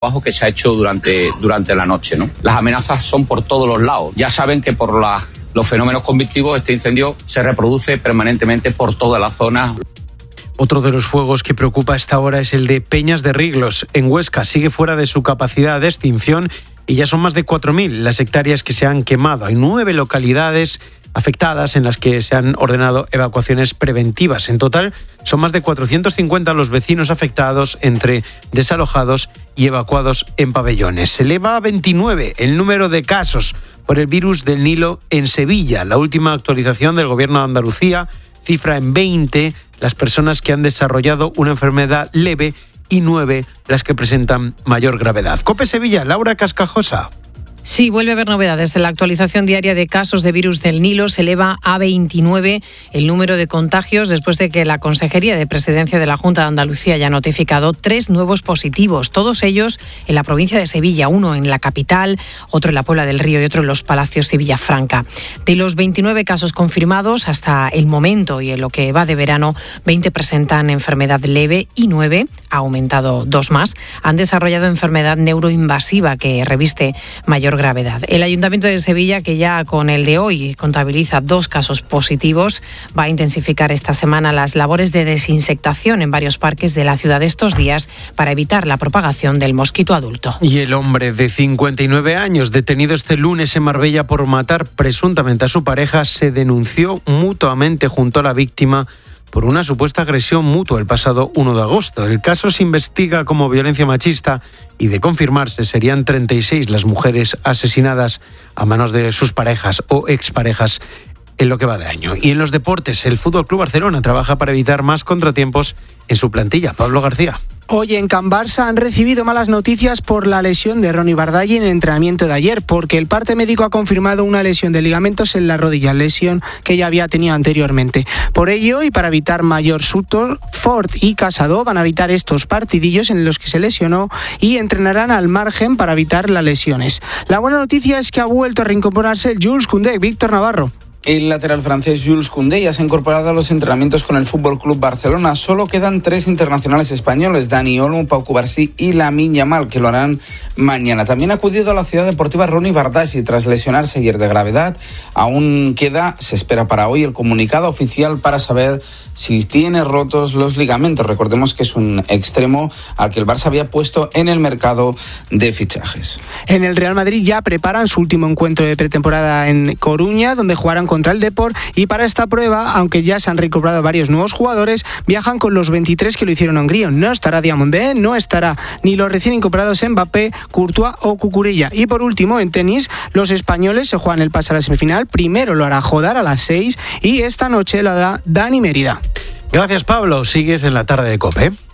trabajo que se ha hecho durante la noche, ¿no? Las amenazas son por todos los lados. Ya saben que por los fenómenos convectivos este incendio se reproduce permanentemente por toda la zona. Otro de los fuegos que preocupa a esta hora es el de Peñas de Riglos, en Huesca. Sigue fuera de su capacidad de extinción y ya son más de 4.000 las hectáreas que se han quemado. Hay 9 localidades afectadas en las que se han ordenado evacuaciones preventivas. En total son más de 450 los vecinos afectados entre desalojados y evacuados en pabellones. Se eleva a 29 el número de casos por el virus del Nilo en Sevilla. La última actualización del Gobierno de Andalucía cifra en 20 las personas que han desarrollado una enfermedad leve y 9 las que presentan mayor gravedad. COPE Sevilla, Laura Cascajosa. Sí, vuelve a haber novedades. En la actualización diaria de casos de virus del Nilo se eleva a 29 el número de contagios después de que la Consejería de Presidencia de la Junta de Andalucía haya notificado 3 nuevos positivos, todos ellos en la provincia de Sevilla, uno en la capital, otro en la Puebla del Río y otro en Los Palacios y Villafranca. De los 29 casos confirmados hasta el momento y en lo que va de verano, 20 presentan enfermedad leve y 9, ha aumentado 2 más, han desarrollado enfermedad neuroinvasiva que reviste mayor gravedad. El Ayuntamiento de Sevilla, que ya con el de hoy contabiliza 2 casos positivos, va a intensificar esta semana las labores de desinsectación en varios parques de la ciudad estos días para evitar la propagación del mosquito adulto. Y el hombre de 59 años, detenido este lunes en Marbella por matar presuntamente a su pareja, se denunció mutuamente junto a la víctima por una supuesta agresión mutua el pasado 1 de agosto. El caso se investiga como violencia machista y, de confirmarse, serían 36 las mujeres asesinadas a manos de sus parejas o exparejas en lo que va de año. Y en los deportes, el Fútbol Club Barcelona trabaja para evitar más contratiempos en su plantilla. Pablo García. Hoy en Can Barça han recibido malas noticias por la lesión de Ronnie Bardaghi en el entrenamiento de ayer, porque el parte médico ha confirmado una lesión de ligamentos en la rodilla, lesión que ya había tenido anteriormente. Por ello, y para evitar mayor susto, Ford y Casado van a evitar estos partidillos en los que se lesionó y entrenarán al margen para evitar las lesiones. La buena noticia es que ha vuelto a reincorporarse el Jules Koundé. Víctor Navarro. El lateral francés Jules Koundé ya se ha incorporado a los entrenamientos con el Fútbol Club Barcelona. Solo quedan 3 internacionales españoles, Dani Olmo, Pau Cubarsí y Lamine Yamal, que lo harán mañana. También ha acudido a la ciudad deportiva Ronnie Bardaghi tras lesionarse ayer de gravedad. Aún queda, se espera para hoy, el comunicado oficial para saber si tiene rotos los ligamentos. Recordemos que es un extremo al que el Barça había puesto en el mercado de fichajes. En el Real Madrid ya preparan su último encuentro de pretemporada en Coruña, donde jugarán contra el Depor, y para esta prueba, aunque ya se han recuperado varios nuevos jugadores, viajan con los 23 que lo hicieron a Hungría. No estará Diamandé, no estará ni los recién incorporados Mbappé, Courtois o Cucurella. Y por último, en tenis, los españoles se juegan el pase a la semifinal. Primero lo hará Jodar a las 6 y esta noche lo hará Dani Mérida. Gracias, Pablo. Sigues en la tarde de COPE.